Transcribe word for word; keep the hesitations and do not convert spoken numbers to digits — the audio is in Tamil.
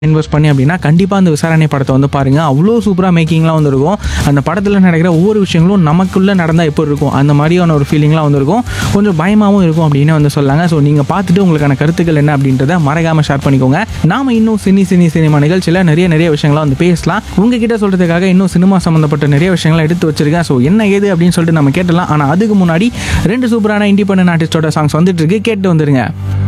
இன்வெஸ்ட் பண்ணி அப்படின்னா கண்டிப்பாக அந்த விசாரணை படத்தை வந்து பாருங்கள். அவ்வளோ சூப்பராக மேக்கிங்லாம் வந்துருக்கும். அந்த படத்தில் நடக்கிற ஒவ்வொரு விஷயங்களும் நமக்குள்ளே நடந்தால் எப்படி இருக்கும் அந்த மாதிரியான ஒரு ஃபீலிங்லாம் வந்துருக்கும். கொஞ்சம் பயமாகவும் இருக்கும் அப்படின்னு வந்து சொல்லாங்க. ஸோ நீங்கள் பார்த்துட்டு உங்களுக்கான கருத்துக்கள் என்ன அப்படின்றத மறக்காமல் ஷேர் பண்ணிக்கோங்க. நாம் இன்னும் சினி சினி சினிமா நிகழ்ச்சியில் நிறைய நிறைய விஷயங்களாம் வந்து பேசலாம். உங்ககிட்ட சொல்கிறதுக்காக இன்னும் சினிமா சம்மந்தப்பட்ட நிறைய விஷயங்களை எடுத்து வச்சிருக்கேன். ஸோ என்ன ஏது அப்படின்னு சொல்லிட்டு நம்ம கேட்டலாம். ஆனால் அதுக்கு முன்னாடி ரெண்டு சூப்பரான இண்டிபெண்டன்ட் ஆர்டிஸ்டோட சாங்ஸ் வந்துட்டு இருக்கு, கேட்டு வந்துருங்க.